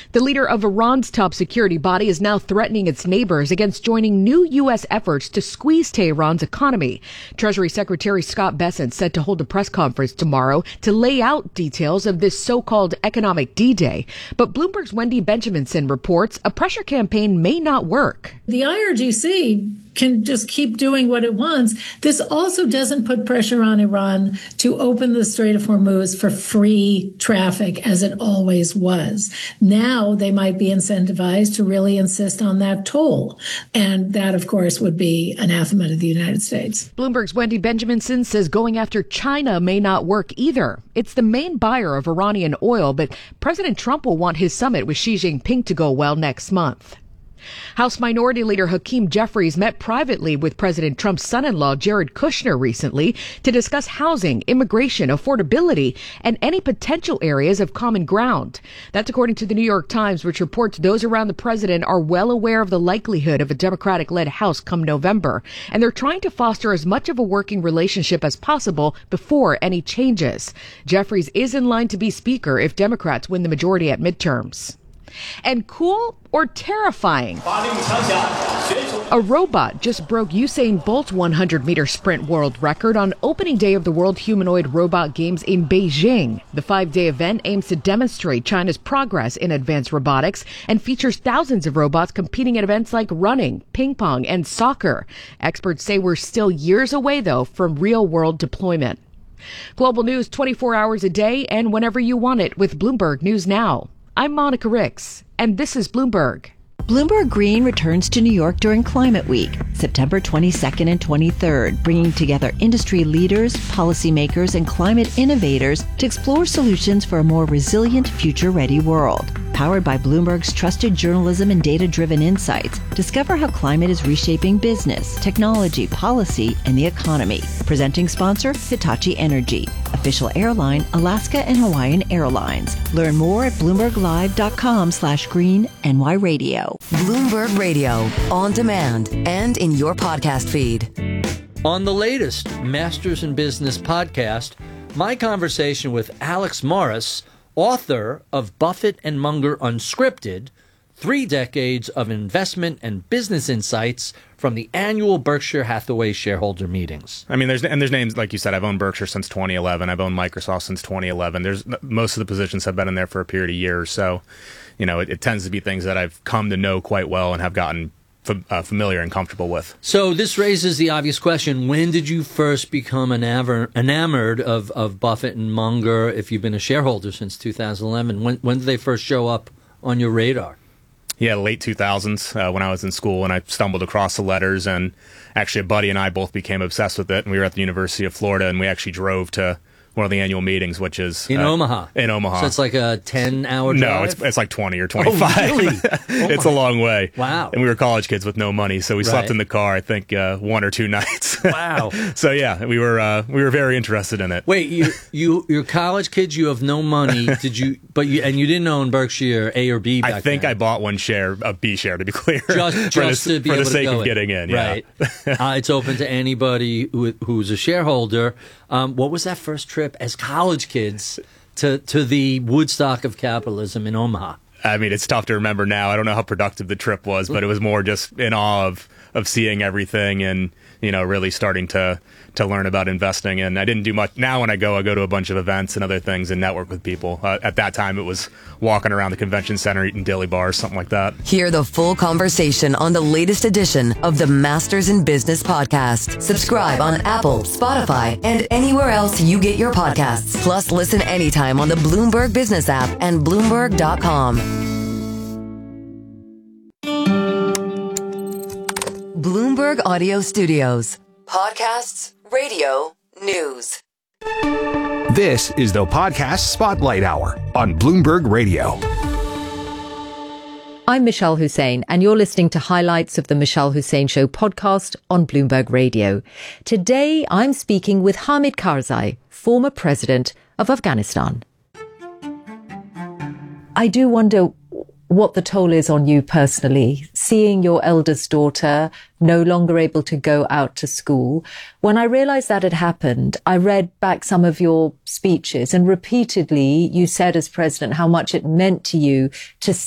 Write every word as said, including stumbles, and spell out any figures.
The leader of Iran's top security body is now threatening its neighbors against joining new U S efforts to squeeze Tehran's economy. Treasury Secretary Scott Bessent said to hold a press conference tomorrow to lay out details of this so-called economic D-Day. But Bloomberg's Wendy Benjaminson reports a pressure campaign may not work. The I R G C can just keep doing what it wants. This also doesn't put pressure on Iran to open the Strait of Hormuz for free traffic, as it always was. Now they might be incentivized to really insist on that toll. And that, of course, would be anathema to the United States. Bloomberg's Wendy Benjaminson says going after China may not work either. It's the main buyer of Iranian oil, but President Trump will want his summit with Xi Jinping to go well next month. House Minority Leader Hakeem Jeffries met privately with President Trump's son-in-law Jared Kushner recently to discuss housing, immigration, affordability, and any potential areas of common ground. That's according to the New York Times, which reports those around the president are well aware of the likelihood of a Democratic-led House come November, and they're trying to foster as much of a working relationship as possible before any changes. Jeffries is in line to be Speaker if Democrats win the majority at midterms. And cool or terrifying? A robot just broke Usain Bolt's one hundred meter sprint world record on opening day of the World Humanoid Robot Games in Beijing. The five-day event aims to demonstrate China's progress in advanced robotics and features thousands of robots competing at events like running, ping pong, and soccer. Experts say we're still years away, though, from real-world deployment. Global news twenty-four hours a day and whenever you want it with Bloomberg News Now. I'm Monica Ricks, and this is Bloomberg. Bloomberg Green returns to New York during Climate Week, September twenty-second and twenty-third, bringing together industry leaders, policymakers, and climate innovators to explore solutions for a more resilient, future-ready world. Powered by Bloomberg's trusted journalism and data-driven insights, discover how climate is reshaping business, technology, policy, and the economy. Presenting sponsor, Hitachi Energy. Official airline, Alaska and Hawaiian Airlines. Learn more at bloomberglive.com slash green NY radio. Bloomberg Radio, on demand and in your podcast feed. On the latest Masters in Business podcast, my conversation with Alex Morris, author of Buffett and Munger Unscripted, Three Decades of Investment and Business Insights from the annual Berkshire Hathaway shareholder meetings. I mean, there's and there's names, like you said, I've owned Berkshire since twenty eleven. I've owned Microsoft since twenty eleven. There's most of the positions have been in there for a period of years. So, you know, it, it tends to be things that I've come to know quite well and have gotten f- uh, familiar and comfortable with. So this raises the obvious question. When did you first become enamored, enamored of, of Buffett and Munger, if you've been a shareholder since two thousand eleven? When, when did they first show up on your radar? Yeah, late two thousands uh, when I was in school, and I stumbled across the letters, and actually a buddy and I both became obsessed with it, and we were at the University of Florida, and we actually drove to one of the annual meetings, which is in uh, Omaha. In Omaha, so it's like a ten-hour drive. No, it's it's like twenty or twenty-five. Oh, really? Oh, it's a long way. Wow. And we were college kids with no money, so we right. slept in the car. I think uh, one or two nights. Wow. So yeah, we were uh, we were very interested in it. Wait, you you you're college kids. You have no money. Did you? But you and you didn't own Berkshire A or B back I think then. I bought one share, a B share, to be clear, just, for just the, to be for able the sake to go of getting in. Right. Yeah. uh, it's open to anybody who, who's a shareholder. Um, what was that first trip as college kids to to the Woodstock of capitalism in Omaha? I mean, it's tough to remember now. I don't know how productive the trip was, but it was more just in awe of of seeing everything and, you know, really starting to to learn about investing. And I didn't do much. Now when I go, I go to a bunch of events and other things and network with people. Uh, at that time, it was walking around the convention center, eating dilly bars, something like that. Hear the full conversation on the latest edition of the Masters in Business podcast. Subscribe on Apple, Spotify, and anywhere else you get your podcasts. Plus, listen anytime on the Bloomberg Business app and Bloomberg dot com. Bloomberg Audio Studios. Podcasts, radio, news. This is the Podcast Spotlight Hour on Bloomberg Radio. I'm Michelle Hussein, and you're listening to highlights of the Michelle Hussein Show podcast on Bloomberg Radio. Today, I'm speaking with Hamid Karzai, former president of Afghanistan. I do wonder what the toll is on you personally, seeing your eldest daughter no longer able to go out to school. When I realized that had happened, I read back some of your speeches, and repeatedly you said as president how much it meant to you to